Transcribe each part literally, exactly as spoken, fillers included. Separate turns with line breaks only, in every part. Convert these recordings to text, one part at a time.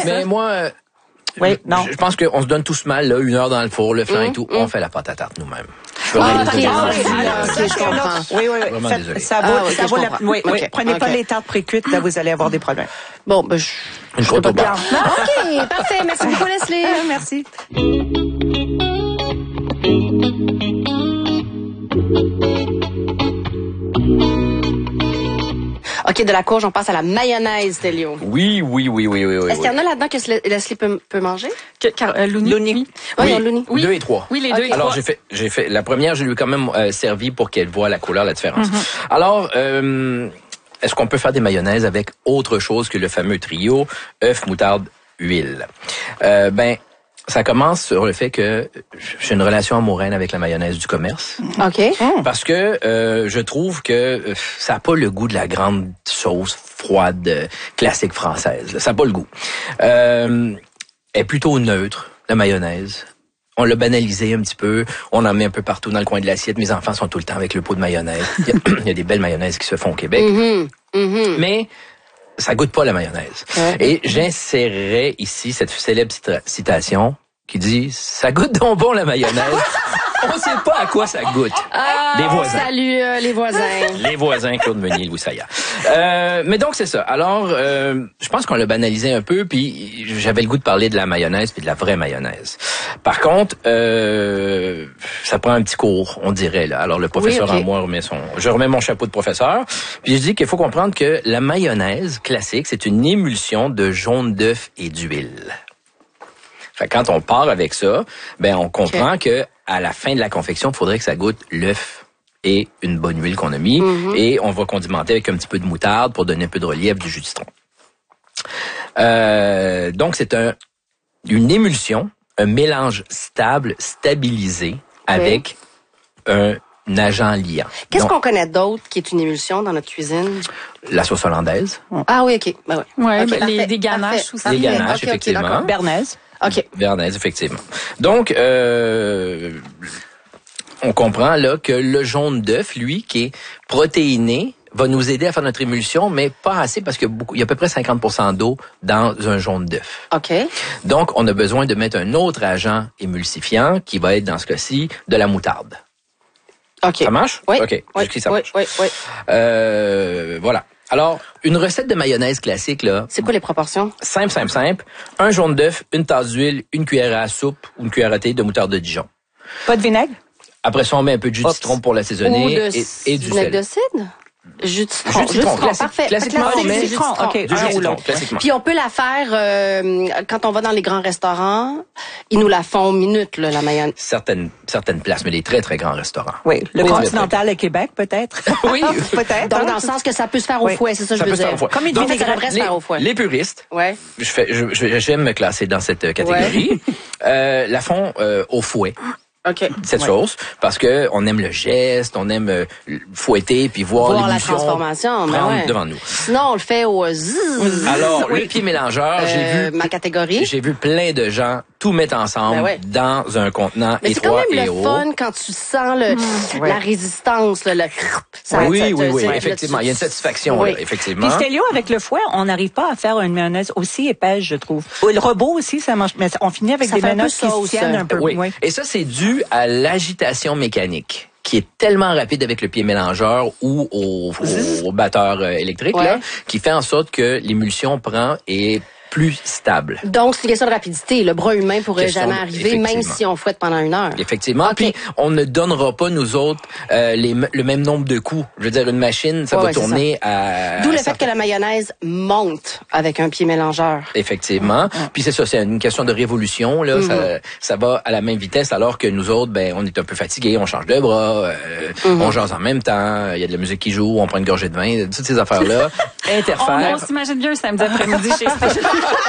Mais moi... Euh,
Oui, non.
Je pense qu'on se donne tous mal, là, une heure dans le four, le flan mmh, et tout. Mmh. On fait la pâte à tarte nous-mêmes. Je
ah,
okay,
ah, oui, okay, je comprends.
Oui, oui, oui.
Vraiment
Faites,
désolé.
Ça vaut,
ah, oui,
ça vaut la, oui, oui.
Okay.
Prenez
okay.
pas les tartes précuites, là, vous allez avoir des problèmes.
Bon, ben, je...
Une
je
pas bien.
OK, parfait. Merci beaucoup, Leslie.
Merci.
OK, de la courge, on passe à la mayonnaise, Télio.
Oui, oui, oui, oui, oui. oui
Est-ce qu'il y en a là-dedans que Leslie peut, peut manger?
Que, car, euh, Louni.
Louni. Oui, oui, oui, Louni.
Oui. Deux et trois.
Oui, les
okay.
deux et
Alors,
trois.
j'ai fait, j'ai fait, la première, je lui ai quand même euh, servi pour qu'elle voie la couleur, la différence. Mm-hmm. Alors, euh, est-ce qu'on peut faire des mayonnaises avec autre chose que le fameux trio œuf, moutarde, huile? Euh, ben, ça commence sur le fait que j'ai une relation amoureuse avec la mayonnaise du commerce.
OK.
Parce que euh, je trouve que ça n'a pas le goût de la grande sauce froide euh, classique française. Ça n'a pas le goût. Euh, elle est plutôt neutre, la mayonnaise. On l'a banalisé un petit peu. On en met un peu partout dans le coin de l'assiette. Mes enfants sont tout le temps avec le pot de mayonnaise. Il y a, il y a des belles mayonnaises qui se font au Québec.
Mm-hmm. Mm-hmm.
Mais ça goûte pas la mayonnaise. Ouais. Et j'insérerais ici cette célèbre citation qui dit « Ça goûte donc bon la mayonnaise ». On sait pas à quoi ça goûte.
Ah,
les voisins.
Salut euh, les voisins.
Les voisins, Claude Meunier, Louis Saillat. Euh, mais donc c'est ça. Alors, euh, je pense qu'on l'a banalisé un peu, puis j'avais le goût de parler de la mayonnaise puis de la vraie mayonnaise. Par contre, euh, ça prend un petit cours, on dirait là. Alors le professeur oui, okay. en moi remet son, je remets mon chapeau de professeur, puis je dis qu'il faut comprendre que la mayonnaise classique, c'est une émulsion de jaune d'œuf et d'huile. Fait que quand on part avec ça, ben on comprend okay. que à la fin de la confection, il faudrait que ça goûte l'œuf et une bonne huile qu'on a mis. Mm-hmm. Et on va condimenter avec un petit peu de moutarde pour donner un peu de relief, du jus de citron. Euh, donc, c'est un, une émulsion, un mélange stable, stabilisé, okay. avec un agent liant.
Qu'est-ce donc, qu'on connaît d'autre qui est une émulsion dans notre cuisine?
La sauce hollandaise.
Ah oui, OK. Ben oui.
Ouais,
okay,
les, des ganaches aussi.
Les ganaches,
okay,
effectivement.
Okay,
Bernaise.
OK.
Bernaise, effectivement. Donc, euh, on comprend là que le jaune d'œuf, lui, qui est protéiné, va nous aider à faire notre émulsion, mais pas assez parce qu'il y a, beaucoup, il y a à peu près cinquante pour cent d'eau dans un jaune d'œuf.
OK.
Donc, on a besoin de mettre un autre agent émulsifiant qui va être, dans ce cas-ci, de la moutarde.
OK.
Ça marche?
Oui.
OK.
Oui,
Jusqu'ici, ça
oui,
marche.
oui, oui.
Euh, voilà. Alors, une recette de mayonnaise classique, là.
C'est quoi les proportions?
Simple, simple, simple. Un jaune d'œuf, une tasse d'huile, une cuillère à soupe ou une cuillère à thé de moutarde de Dijon.
Pas de vinaigre?
Après ça, on met un peu de jus de citron pour l'assaisonner
Ou de
et, et du
vinaigre
sel.
de cidre? Jus de citron.
Jus de citron, classique.
Parfait.
Classiquement,
Classique,
on met
jus de citron.
OK.
Du jus de citron, classiquement.
Puis on peut la faire euh, quand on va dans les grands restaurants. Ils nous la font aux minutes, là, la mayonnaise.
Certaines, certaines places, mais les très, très grands restaurants.
Oui. Le
oui,
Continental à Québec, peut-être?
Oui.
peut-être.
Donc, dans le sens que ça peut se faire au
oui.
fouet, c'est ça que
ça
je veux
peut
dire.
Se faire au
Comme il
Donc,
ça devrait se faire au fouet.
Les puristes,
ouais.
je fais, je, je, j'aime me classer dans cette catégorie, ouais. euh, la font euh, au fouet.
Okay.
Cette ouais. sauce, parce que on aime le geste, on aime euh, fouetter puis voir,
voir
l'émulsion
la transformation
prendre
ouais.
devant nous.
Sinon, on le fait au zzz.
Alors,
oui.
le pied mélangeur, euh, j'ai vu
ma catégorie.
J'ai vu plein de gens tout mettre ensemble ben ouais. dans un contenant
mais
étroit
et haut. C'est quand même le
haut.
fun quand tu sens le, mmh, ouais. la résistance, le, le
ça, oui, ça, oui, oui, oui, effectivement, il y a une satisfaction oui. là, effectivement.
Puis Stélio, avec le fouet, on n'arrive pas à faire une mayonnaise aussi épaisse, je trouve. Le robot aussi, ça mange, mais on finit avec ça des mayonnaises qui se tiennent un peu.
Oui.
oui.
Et ça, c'est dû à l'agitation mécanique qui est tellement rapide avec le pied mélangeur ou au, au, au batteur électrique, ouais. là, qui fait en sorte que l'émulsion prend et plus stable.
Donc, c'est une question de rapidité. Le bras humain pourrait question jamais arriver, même si on fouette pendant une heure.
Effectivement.
Okay.
Puis, on ne donnera pas, nous autres, euh, les, le même nombre de coups. Je veux dire, une machine, ça
ouais,
va
ouais,
tourner à...
D'où
à
le fait que la mayonnaise monte avec un pied mélangeur.
Effectivement. Mmh. Puis c'est ça, c'est une question de révolution. Là, mmh. ça, ça va à la même vitesse, alors que nous autres, ben, on est un peu fatigués, on change de bras, euh, mmh. on jase en même temps, il y a de la musique qui joue, on prend une gorgée de vin, toutes ces affaires-là interfèrent.
On, on s'imagine bien un samedi après-midi chez Stéphane.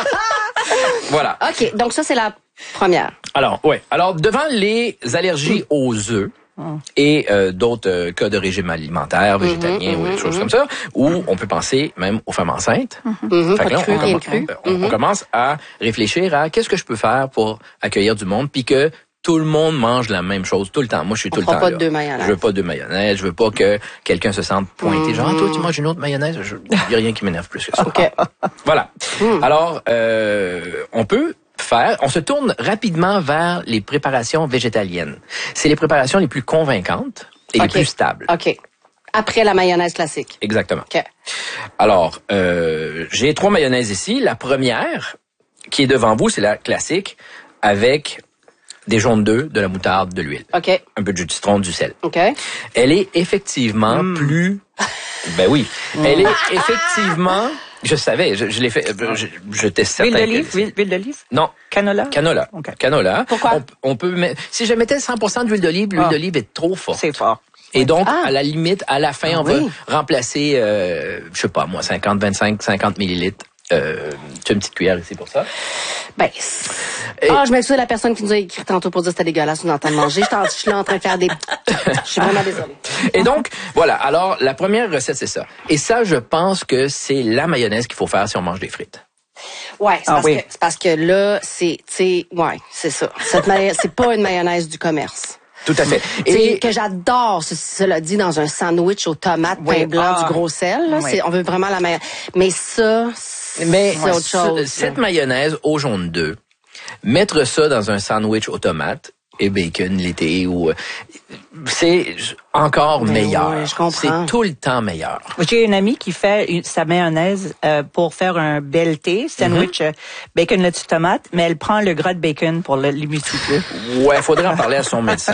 Voilà.
OK, donc ça, c'est la première.
Alors, ouais. Alors, devant les allergies mmh. aux œufs mmh. et euh, d'autres euh, cas de régime alimentaire, végétalien mmh, ou des mmh, choses mmh. comme ça, où on peut penser même aux femmes enceintes.
Mmh.
Fait que là,
cru,
on, commence,
cru.
on,
mmh.
on commence à réfléchir à qu'est-ce que je peux faire pour accueillir du monde, puis que tout le monde mange la même chose tout le temps. Moi, je suis
On
tout le
prend
temps
pas
là.
deux mayonnaises.
Je veux pas deux mayonnaises. Je veux pas que quelqu'un se sente pointé.
Mm-hmm.
Genre, toi, tu manges une autre mayonnaise? Il y a rien qui m'énerve plus que ça.
OK.
Voilà.
Mm.
Alors, euh, on peut faire, on se tourne rapidement vers les préparations végétaliennes. C'est les préparations les plus convaincantes et
OK.
les plus stables.
OK. Après la mayonnaise classique.
Exactement.
OK.
Alors, euh, j'ai trois mayonnaises ici. La première, qui est devant vous, c'est la classique avec des jaunes d'œufs, de la moutarde, de l'huile.
OK.
Un peu de jus de citron, du sel.
OK.
Elle est effectivement
Mm.
plus... Ben oui. Elle est effectivement... Je savais, je, je l'ai fait... Je, j'étais certain
Huile
que-
d'olive, huile, huile d'olive?
Non.
Canola?
Canola.
OK.
Canola.
Pourquoi?
On, on peut mettre... Si je mettais cent pour cent d'huile d'olive, l'huile
Ah.
d'olive est trop forte.
C'est fort.
Et donc,
Ah.
à la limite, à la fin,
Ah
on
oui.
va remplacer, euh, je sais pas moi, cinquante, vingt-cinq, cinquante millilitres. Euh, tu as une petite cuillère ici pour ça.
Ben,
Et-
ah, je m'excuse à la personne qui nous a écrit tantôt pour dire que c'était dégueulasse, on entend manger. Je, je suis là en train de faire des... Je suis vraiment désolée.
Et donc, voilà. Alors, la première recette, c'est ça. Et ça, je pense que c'est la mayonnaise qu'il faut faire si on mange des frites.
Ouais, c'est
Ah
parce,
oui.
que, c'est parce que là, c'est, tu sais, ouais, c'est ça. Cette mayo- c'est pas une mayonnaise du commerce.
Tout à fait.
Et
Et
que j'adore, ce- cela dit, dans un sandwich aux tomates,
Oui.
pain blanc,
Ah.
du gros sel. Là,
Oui.
c'est, on veut vraiment la mayonnaise. Mais ça, c'est
mais
autre
ce-
chose.
cette
là.
mayonnaise au jaune d'œuf, mettre ça dans un sandwich aux tomates et bacon l'été ou euh, c'est encore
Mais
meilleur.
oui, je comprends.
C'est tout le temps meilleur.
J'ai une amie qui fait une- sa mayonnaise euh, pour faire un B L T, sandwich euh, bacon, lettuce, tomate, mais elle prend le gras de bacon pour le- l'humidifier.
Ouais, faudrait en parler à son médecin.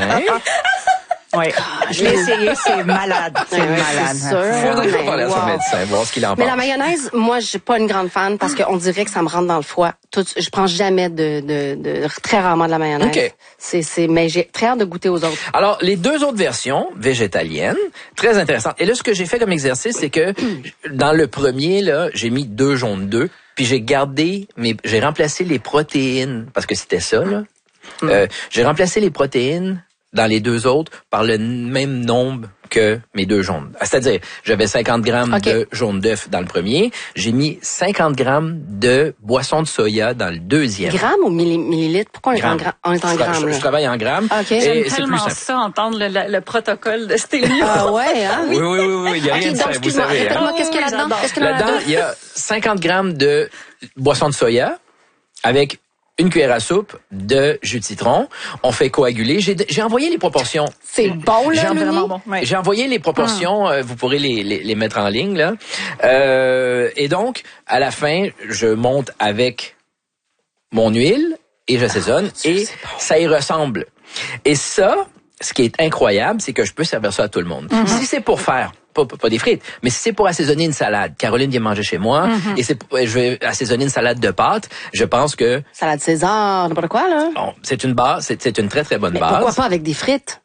Oui, je l'ai essayé, c'est malade, c'est
Ouais, ouais,
malade.
c'est sûr.
Faudrait
mais
en parler à son
wow.
médecin, voir ce qu'il en
Mais
pense.
la mayonnaise, moi, je suis pas une grande fan parce qu'on dirait que ça me rentre dans le foie. Tout, je prends jamais de, de, de, très rarement de la mayonnaise.
OK.
C'est, c'est, mais j'ai très hâte de goûter aux autres.
Alors, les deux autres versions végétaliennes, très intéressantes. Et là, ce que j'ai fait comme exercice, c'est que dans le premier, là, j'ai mis deux jaunes d'œufs, puis j'ai gardé, mais j'ai remplacé les protéines, parce que c'était ça, là. Euh, j'ai remplacé les protéines dans les deux autres par le même nombre que mes deux jaunes. C'est-à-dire, j'avais cinquante grammes
OK.
de jaune d'œuf dans le premier, j'ai mis cinquante grammes de boisson de soya dans le deuxième.
Grammes ou milli- millilitres? Pourquoi on est en,
Grammes.
gra- on est en
Je tra-
grammes?
je,
là?
je travaille en grammes.
OK.
Et
J'aime
c'est plus
tellement
simple.
ça, entendre le, le, le protocole de Stélie.
Ah ouais, hein?
Oui, oui, oui, oui, il y a
OK,
rien de
donc,
simple, vous
excuse-moi,
savez. hein.
répète-moi, qu'est-ce qu'il y a
Oui,
là-dedans?
j'adore.
Qu'est-ce qu'il y a
Là-dedans, il y a cinquante grammes de boisson de soya avec une cuillère à soupe de jus de citron. On fait coaguler. J'ai, j'ai envoyé les proportions.
C'est bon, là,
J'ai
Louis?
vraiment bon. Ouais.
J'ai envoyé les proportions. euh, vous pourrez les, les, les mettre en ligne, là. Euh, et donc, à la fin, je monte avec mon huile et j'assaisonne
Dieu,
et
c'est bon.
ça y ressemble. Et ça, ce qui est incroyable, c'est que je peux servir ça à tout le monde. Si c'est pour faire Pas, pas des frites, mais si c'est pour assaisonner une salade, Caroline vient manger chez moi, et c'est pour- je vais assaisonner une salade de pâtes, je pense que
Salade César, n'importe quoi, là.
bon, c'est une base, c'est, c'est une très très bonne
Mais
base.
pourquoi pas avec des frites?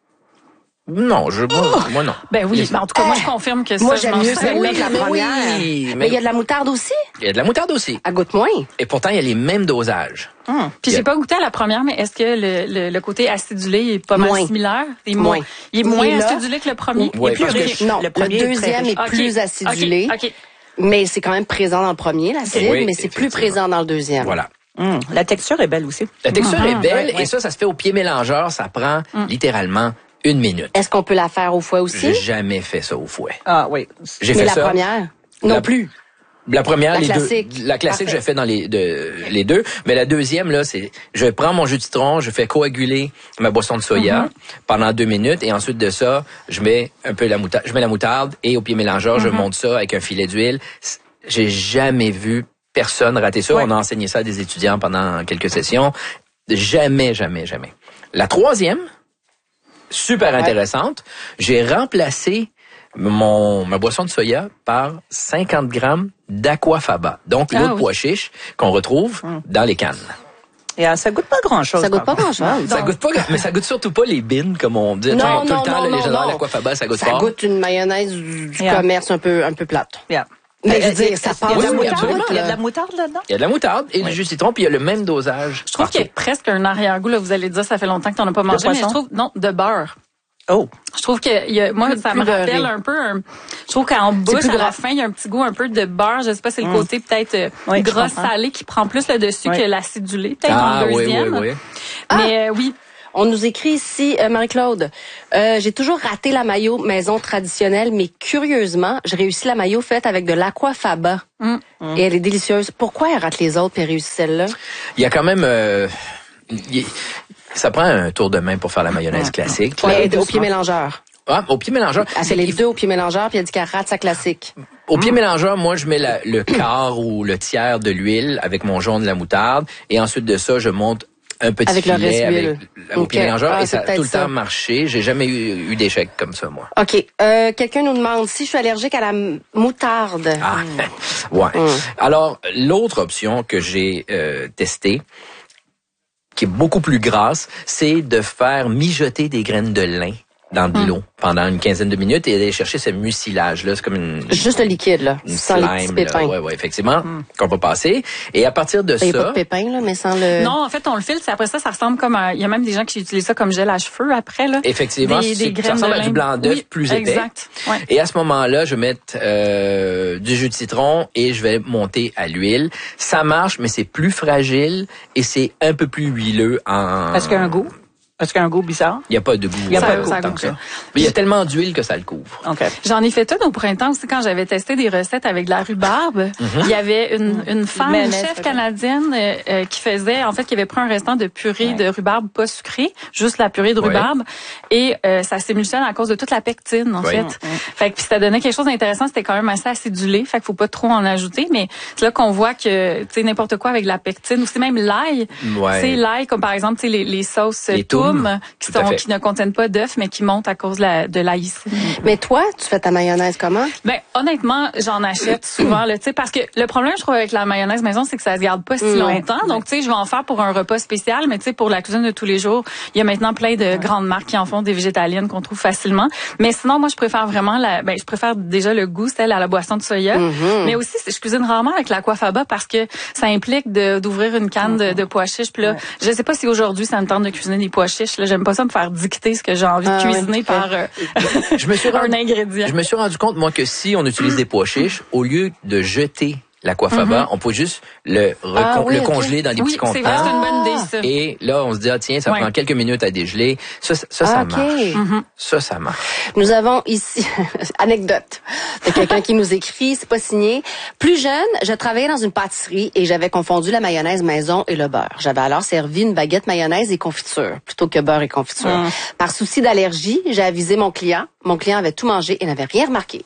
Non, je moi, moi non.
Ben oui,
Les-
ben en tout cas, moi, je confirme que
Moi,
ça, je
j'aime
mange
mieux
ça.
celle-là
oui,
que la
mais
première.
oui,
mais
mais-
il y a de la moutarde aussi?
Il y a de la moutarde aussi.
Elle goûte moins.
Et pourtant, il y a les mêmes dosages.
Puis j'ai pas goûté à la première, mais est-ce que le, le, le côté acidulé est pas mal
Moins.
similaire? Il est
Moins.
moins, il est moins
Il est là.
acidulé que le premier?
Ouais,
Il est plus
parce que-
riche.
Non,
Le
le,
premier est très
deuxième
riche.
est
Ok,
plus acidulé,
ok, ok.
mais c'est quand même présent dans le premier, l'acide,
Oui,
mais c'est plus
effectivement.
présent dans le deuxième.
Voilà.
Hum, la texture est belle aussi.
La texture est belle
ouais, ouais.
et ça, ça se fait au pied mélangeur. Ça prend littéralement une minute.
Est-ce qu'on peut la faire au fouet aussi?
J'ai jamais fait ça au fouet.
Ah oui.
J'ai
Mais
fait
la
ça.
première? Non
La-
plus.
La première,
La
les
classique.
deux. La classique,
Parfait.
je fais dans les deux, les deux. Mais la deuxième, là, c'est, je prends mon jus de citron, je fais coaguler ma boisson de soya pendant deux minutes et ensuite de ça, je mets un peu la moutarde, je mets la moutarde et au pied mélangeur, je monte ça avec un filet d'huile. C'est- J'ai jamais vu personne rater ça.
Ouais.
On a enseigné ça à des étudiants pendant quelques sessions. Jamais, jamais, jamais. La troisième, super intéressante, j'ai remplacé mon ma boisson de soya par cinquante grammes d'aquafaba, donc
Ah
l'eau de
oui.
pois chiche qu'on retrouve dans les cannes.
Et euh, ça goûte pas grand-chose.
Ça goûte pas
par contre.
grand-chose.
Ça goûte pas, mais ça goûte surtout pas les bines comme on dit.
Non,
Genre, tout
non,
le temps,
non,
là,
non,
les gens dans
non.
l'aquafaba, ça goûte
Ça
fort.
goûte une mayonnaise du, du
Yeah.
commerce un peu, un peu plate.
Yeah.
Mais je veux
Euh,
dire, ça
il y a
passe
de la
oui,
moutarde,
absolument,
il y a de
là.
la moutarde là-dedans?
Il y a de la moutarde et du jus de citron, puis il y a le même dosage.
Je trouve qu'il y a presque un arrière-goût, là, vous allez dire, ça fait longtemps que t'en as pas mangé, mais je
poisson?
trouve, non, de beurre.
Oh.
Je trouve que, il y a, moi,
Plus-
ça
plus
me rappelle
beurré.
un peu, un- je trouve qu'en bouche,
plus
à la
gras.
fin, il y a un petit goût un peu de beurre. Je sais pas, c'est le côté peut-être euh,
Oui, je
gras
comprends.
salé qui prend plus le dessus
Oui.
que l'acidulé, peut-être
Ah
dans le
oui, oui,
deuxième.
oui.
Mais euh, oui,
On nous écrit ici, euh, Marie-Claude, euh, j'ai toujours raté la mayo maison traditionnelle, mais curieusement, j'ai réussi la mayo faite avec de l'aquafaba. Mm. Et elle est délicieuse. Pourquoi elle rate les autres et réussit celle-là?
Il y a quand même... Euh, y, ça prend un tour de main pour faire la mayonnaise classique.
Ouais, au pied mélangeur.
Ah, au pied mélangeur.
Elle fait les deux au pied mélangeur, puis elle dit qu'elle rate sa classique.
Au pied mélangeur, moi, je mets la, le quart ou le tiers de l'huile avec mon jaune de la moutarde. Et ensuite de ça, je monte un petit
avec
filet
avec
okay. au pied mélangeur. Ah, et ça a tout le ça. temps marché. J'ai jamais eu, eu d'échec comme ça, moi.
OK. Euh, quelqu'un nous demande si je suis allergique à la moutarde.
Ah, ouais. Mm. Alors, l'autre option que j'ai euh, testée, qui est beaucoup plus grasse, c'est de faire mijoter des graines de lin dans de l'eau mm. pendant une quinzaine de minutes et d'aller chercher ce mucilage-là. C'est comme une...
Juste le liquide, là. Sans slime, les petits pépins.
Oui, oui, effectivement, mm. qu'on va passer. Et à partir de
il
ça...
Il n'y a pas de pépins, là, mais sans le...
Non, en fait, on le filtre. Après ça, ça ressemble comme à... Il y a même des gens qui utilisent ça comme gel à cheveux après, là.
Effectivement,
des, des
ça ressemble
de
à du blanc d'œuf oui, plus épais.
Exact. Ouais.
Et à ce moment-là, je vais mettre euh, du jus de citron et je vais monter à l'huile. Ça marche, mais c'est plus fragile et c'est un peu plus huileux en...
Est-ce qu'il y a un goût? Est-ce qu'il y a un goût bizarre?
Il n'y a pas de goût.
Il n'y a pas de goût,
tant que ça. Mais il y a tellement d'huile que ça le couvre.
Okay.
J'en ai fait une au printemps aussi quand j'avais testé des recettes avec de la rhubarbe. Mm-hmm. Il y avait une, une femme, une chef canadienne euh, qui faisait, en fait, qui avait pris un restant de purée ouais. de rhubarbe pas sucrée, juste la purée de rhubarbe, ouais. et euh, ça s'émulsionne à cause de toute la pectine, en ouais. fait. Mm-hmm. Fait que puis ça donnait quelque chose d'intéressant. C'était quand même assez acidulé, fait qu'il faut pas trop en ajouter. Mais c'est là qu'on voit que, tu sais, n'importe quoi avec de la pectine, ou c'est même l'ail. Ouais. Tu sais, l'ail, comme par exemple, tu sais, les, les sauces les toum, qui sont qui ne contiennent pas d'œufs, mais qui montent à cause de la, de l'aïsine.
Mais toi, tu fais ta mayonnaise comment?
Ben, honnêtement, j'en achète souvent, là, tu sais, parce que le problème, je trouve, avec la mayonnaise maison, c'est que ça se garde pas si mmh, longtemps. Ouais. Donc, tu sais, je vais en faire pour un repas spécial, mais tu sais, pour la cuisine de tous les jours, il y a maintenant plein de ouais. grandes marques qui en font, des végétaliennes qu'on trouve facilement. Mais sinon, moi, je préfère vraiment la, ben, je préfère déjà le goût, celle à la boisson de soya. Mmh. Mais aussi, je cuisine rarement avec l'aquafaba parce que ça implique de, d'ouvrir une canne mmh. de, de pois chiches. Puis là, ouais. je sais pas si aujourd'hui, ça me tente de cuisiner des pois chiches. Là, j'aime pas ça me faire dicter ce que j'ai envie de cuisiner ah, par euh,
je me suis rendu,
un ingrédient.
Je me suis rendu compte, moi, que si on utilise des pois chiches, au lieu de jeter l'aquafaba, mm-hmm. on peut juste le, recon- ah, oui, le okay. congeler dans des
oui,
petits contenants.
C'est vrai, c'est une bonne idée, ça.
Et là, on se dit, ah, tiens, ça ouais. prend quelques minutes à dégeler. Ça, ça, ça,
ah,
okay. marche. Mm-hmm. Ça, ça marche.
Nous avons ici, anecdote, de quelqu'un qui nous écrit, c'est pas signé. Plus jeune, je travaillais dans une pâtisserie et j'avais confondu la mayonnaise maison et le beurre. J'avais alors servi une baguette mayonnaise et confiture, plutôt que beurre et confiture. Mm. Par souci d'allergie, j'ai avisé mon client. Mon client avait tout mangé et n'avait rien remarqué.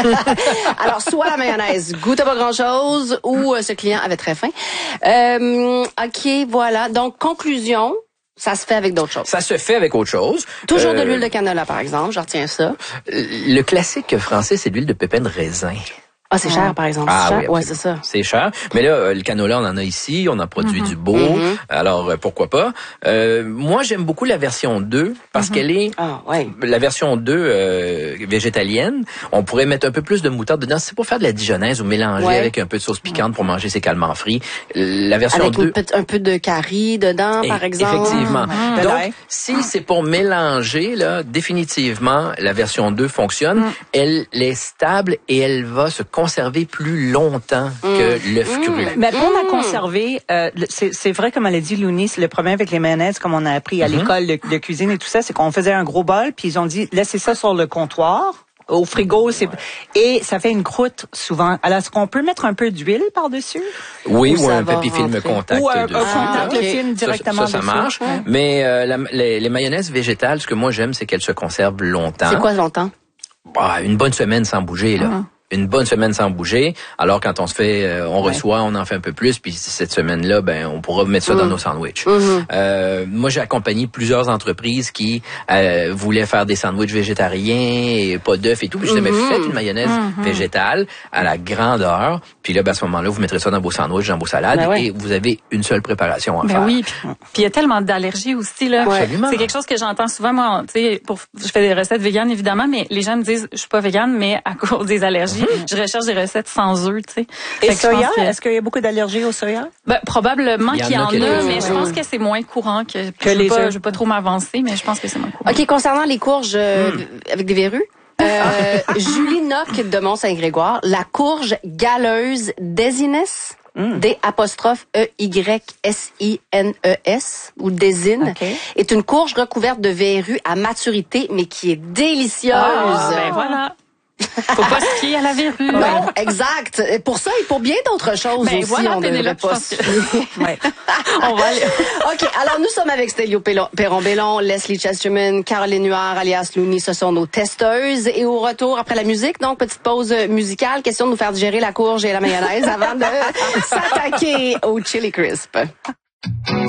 Alors, soit la mayonnaise goûtait pas grand-chose ou euh, ce client avait très faim. Euh, OK, voilà. Donc, conclusion, ça se fait avec d'autres choses.
Ça se fait avec autre chose.
Toujours euh, de l'huile de canola, par exemple. Je retiens ça.
Le classique français, c'est l'huile de pépins de raisin.
Ah, c'est cher, par exemple.
Ah,
c'est cher?
Oui,
ouais, c'est ça.
C'est cher. Mais là, le canola, on en a ici. On en produit mm-hmm. du beau. Mm-hmm. Alors, euh, pourquoi pas? Euh, moi, j'aime beaucoup la version deux parce mm-hmm. qu'elle est...
Ah, ouais.
La version deux euh, végétalienne. On pourrait mettre un peu plus de moutarde dedans. C'est pour faire de la dijonnaise ou mélanger ouais. avec un peu de sauce piquante pour manger ses calmars frits. La version
avec
deux...
Avec un peu de curry dedans,
Et,
par exemple.
Effectivement.
Mm-hmm.
Donc, si c'est pour mélanger, là, définitivement, la version deux fonctionne. Mm. Elle est stable et elle va se conserver plus longtemps que mmh. l'œuf cru.
Mmh. Mais pour mmh. la conserver, euh, c'est, c'est vrai, comme elle a dit, Louni, c'est le problème avec les mayonnaises, comme on a appris à mmh. l'école de, de cuisine et tout ça, c'est qu'on faisait un gros bol, puis ils ont dit, laissez ça sur le comptoir, au frigo, c'est, ouais. et ça fait une croûte souvent. Alors, est-ce qu'on peut mettre un peu d'huile par-dessus?
Oui, ou, ou un papier film contact.
Ou un, un
dessus.
contact
ah,
okay. film directement
Ça, ça, ça marche.
Ouais.
Mais euh, la, les, les mayonnaises végétales, ce que moi j'aime, c'est qu'elles se conservent longtemps.
C'est quoi longtemps?
Bah, une bonne semaine sans bouger, là. Mmh. Une bonne semaine sans bouger. Alors quand on se fait, euh, on ouais. reçoit, on en fait un peu plus. Puis cette semaine-là, ben, on pourra mettre ça mmh. dans nos sandwichs. Mmh. Euh, moi, j'ai accompagné plusieurs entreprises qui euh, voulaient faire des sandwichs végétariens et pas d'œufs et tout. Puis je disais, mmh. mais faites une mayonnaise mmh. végétale à la grandeur. Puis là, ben, à ce moment-là, vous mettrez ça dans vos sandwichs, dans vos salades, ben ouais. et vous avez une seule préparation à
ben
faire.
Oui. Puis il y a tellement d'allergies aussi là.
Ouais.
C'est quelque chose que j'entends souvent. Moi, tu sais, pour je fais des recettes véganes évidemment, mais les gens me disent, je suis pas végane, mais à cause des allergies, mmh. je recherche des recettes sans œufs, tu sais.
Et soya, que... est-ce qu'il y a beaucoup d'allergies au soya?
Ben, probablement
il y
qu'il y en,
en a,
a mais je pense que c'est moins courant que,
que
je
les
pas,
œufs.
Je vais pas trop m'avancer, mais je pense que c'est moins courant.
OK, concernant les courges euh, mm. avec des verrues, euh, Julie Nock de Mont-Saint-Grégoire, la courge galeuse d'Ésines. mm. D apostrophe E Y S I N E S ou Désine, okay. est une courge recouverte de verrues à maturité, mais qui est délicieuse.
Ah, ben voilà. Faut pas skier à la verrue.
Non, exact. Et pour ça et pour bien d'autres choses
ben
aussi,
voilà,
on devrait pas skier.
Que... ouais. On va aller.
OK, alors nous sommes avec Stélio Perron-Bellon, Leslie Chesterman, Caroline Huard, alias Looney, ce sont nos testeuses. Et au retour, après la musique, donc petite pause musicale, question de nous faire digérer la courge et la mayonnaise avant de s'attaquer au Chili Crisp.